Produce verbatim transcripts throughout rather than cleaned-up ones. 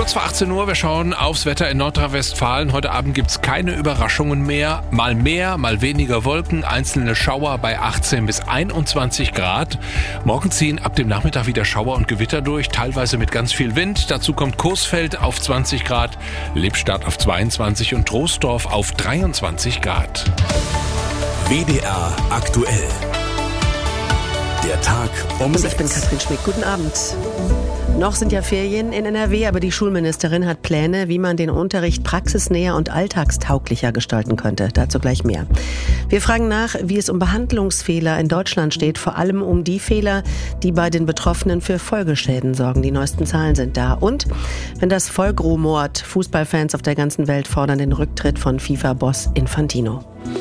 Kurz vor achtzehn Uhr, wir schauen aufs Wetter in Nordrhein-Westfalen. Heute Abend gibt es keine Überraschungen mehr. Mal mehr, mal weniger Wolken, einzelne Schauer bei achtzehn bis einundzwanzig Grad. Morgen ziehen ab dem Nachmittag wieder Schauer und Gewitter durch, teilweise mit ganz viel Wind. Dazu kommt Coesfeld auf zwanzig Grad, Lippstadt auf zweiundzwanzig und Troisdorf auf dreiundzwanzig Grad. W D R aktuell. Der Tag um Und sechs. ich bin Katrin Schmidt. Guten Abend. Noch sind ja Ferien in N R W, aber die Schulministerin hat Pläne, wie man den Unterricht praxisnäher und alltagstauglicher gestalten könnte. Dazu gleich mehr. Wir fragen nach, wie es um Behandlungsfehler in Deutschland steht, vor allem um die Fehler, die bei den Betroffenen für Folgeschäden sorgen. Die neuesten Zahlen sind da. Und wenn das Volk rumort, Fußballfans auf der ganzen Welt fordern den Rücktritt von FIFA-Boss Infantino.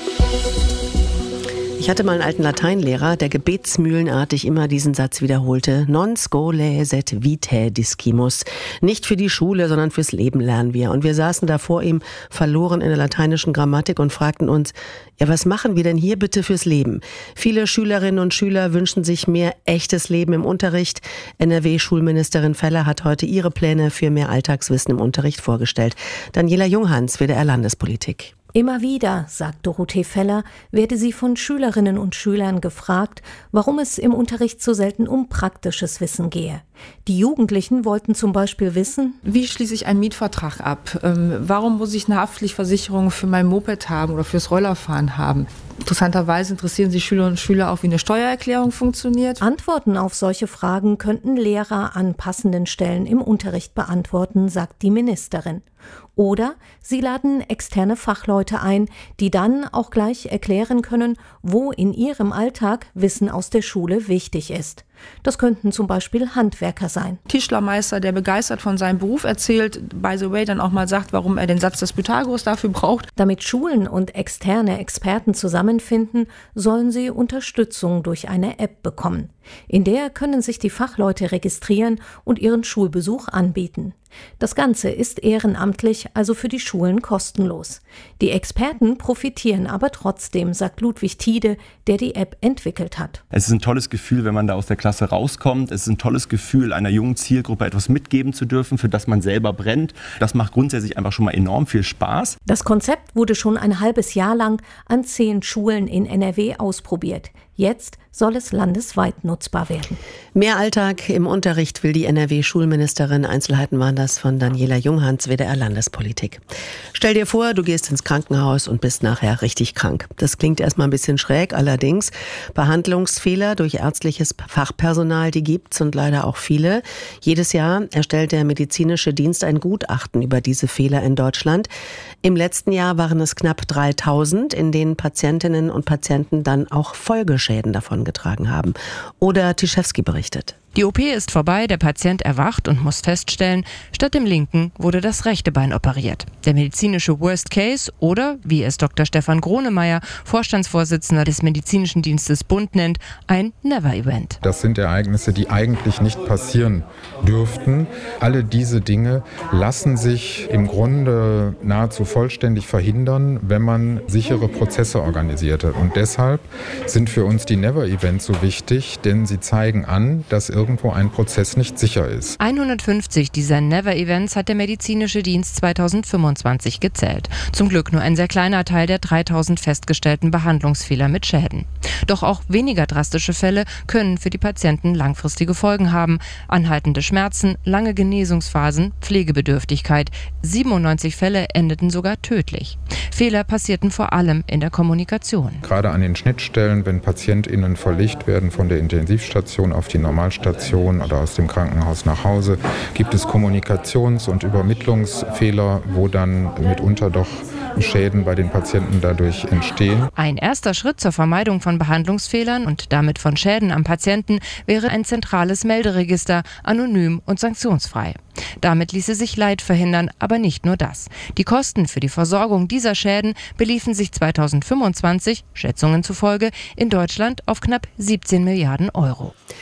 Ich hatte mal einen alten Lateinlehrer, der gebetsmühlenartig immer diesen Satz wiederholte. Non scholae sed vitae discimus. Nicht für die Schule, sondern fürs Leben lernen wir. Und wir saßen da vor ihm verloren in der lateinischen Grammatik und fragten uns, ja, was machen wir denn hier bitte fürs Leben? Viele Schülerinnen und Schüler wünschen sich mehr echtes Leben im Unterricht. N R W-Schulministerin Feller hat heute ihre Pläne für mehr Alltagswissen im Unterricht vorgestellt. Daniela Junghans, W D R Landespolitik. Immer wieder, sagt Dorothee Feller, werde sie von Schülerinnen und Schülern gefragt, warum es im Unterricht so selten um praktisches Wissen gehe. Die Jugendlichen wollten zum Beispiel wissen: Wie schließe ich einen Mietvertrag ab? Ähm, warum muss ich eine Haftpflichtversicherung für mein Moped haben oder fürs Rollerfahren haben? Interessanterweise interessieren sich Schülerinnen und Schüler auch, wie eine Steuererklärung funktioniert. Antworten auf solche Fragen könnten Lehrer an passenden Stellen im Unterricht beantworten, sagt die Ministerin. Oder sie laden externe Fachleute ein, die dann auch gleich erklären können, wo in ihrem Alltag Wissen aus der Schule wichtig ist. Das könnten zum Beispiel Handwerker sein. Tischlermeister, der begeistert von seinem Beruf erzählt, by the way, dann auch mal sagt, warum er den Satz des Pythagoras dafür braucht. Damit Schulen und externe Experten zusammenfinden, sollen sie Unterstützung durch eine App bekommen. In der können sich die Fachleute registrieren und ihren Schulbesuch anbieten. Das Ganze ist ehrenamtlich, also für die Schulen kostenlos. Die Experten profitieren aber trotzdem, sagt Ludwig Tiede, der die App entwickelt hat. Es ist ein tolles Gefühl, wenn man da aus der Klasse rauskommt. Es ist ein tolles Gefühl, einer jungen Zielgruppe etwas mitgeben zu dürfen, für das man selber brennt. Das macht grundsätzlich einfach schon mal enorm viel Spaß. Das Konzept wurde schon ein halbes Jahr lang an zehn Schulen in N R W ausprobiert. Jetzt soll es landesweit nutzbar werden. Mehr Alltag im Unterricht will die N R W-Schulministerin. Einzelheiten waren das von Daniela Junghans, W D R Landespolitik. Stell dir vor, du gehst ins Krankenhaus und bist nachher richtig krank. Das klingt erstmal ein bisschen schräg, allerdings Behandlungsfehler durch ärztliches Fachpersonal, die gibt's und leider auch viele. Jedes Jahr erstellt der medizinische Dienst ein Gutachten über diese Fehler in Deutschland. Im letzten Jahr waren es knapp dreitausend, in denen Patientinnen und Patienten dann auch Folgeschäden davongetragen haben. Oder Tischewski berichtet. Die O P ist vorbei, der Patient erwacht und muss feststellen, statt dem linken wurde das rechte Bein operiert. Der medizinische Worst Case oder, wie es Doktor Stefan Gronemeyer, Vorstandsvorsitzender des Medizinischen Dienstes Bund nennt, ein Never-Event. Das sind Ereignisse, die eigentlich nicht passieren dürften. Alle diese Dinge lassen sich im Grunde nahezu vollständig verhindern, wenn man sichere Prozesse organisiert. Und deshalb sind für uns die Never-Events so wichtig, denn sie zeigen an, dass irgendwo ein Prozess nicht sicher ist. hundertfünfzig dieser Never-Events hat der medizinische Dienst zweitausendfünfundzwanzig gezählt. Zum Glück nur ein sehr kleiner Teil der dreitausend festgestellten Behandlungsfehler mit Schäden. Doch auch weniger drastische Fälle können für die Patienten langfristige Folgen haben. Anhaltende Schmerzen, lange Genesungsphasen, Pflegebedürftigkeit. siebenundneunzig Fälle endeten sogar tödlich. Fehler passierten vor allem in der Kommunikation. Gerade an den Schnittstellen, wenn PatientInnen verlegt werden von der Intensivstation auf die Normalstation oder aus dem Krankenhaus nach Hause, gibt es Kommunikations- und Übermittlungsfehler, wo dann mitunter doch Schäden bei den Patienten dadurch entstehen. Ein erster Schritt zur Vermeidung von Behandlungsfehlern und damit von Schäden am Patienten wäre ein zentrales Melderegister, anonym und sanktionsfrei. Damit ließe sich Leid verhindern, aber nicht nur das. Die Kosten für die Versorgung dieser Schäden beliefen sich zweitausendfünfundzwanzig, Schätzungen zufolge, in Deutschland auf knapp siebzehn Milliarden Euro.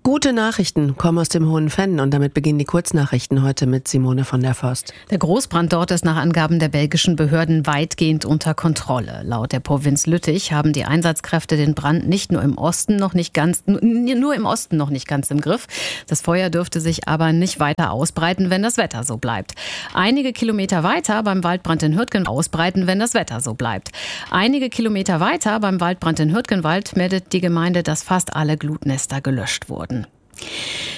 Gute Nachrichten kommen aus dem Hohen Venn und damit beginnen die Kurznachrichten heute mit Simone von der Forst. Der Großbrand dort ist nach Angaben der belgischen Behörden weitgehend unter Kontrolle. Laut der Provinz Lüttich haben die Einsatzkräfte den Brand nicht nur im Osten noch nicht ganz, nur im Osten noch nicht ganz im Griff. Das Feuer dürfte sich aber nicht weiter ausbreiten, wenn das Wetter so bleibt. Einige Kilometer weiter beim Waldbrand in Hürtgen ausbreiten, wenn das Wetter so bleibt. Einige Kilometer weiter beim Waldbrand in Hürtgenwald meldet die Gemeinde, dass fast alle Glutnester gelöscht wurden.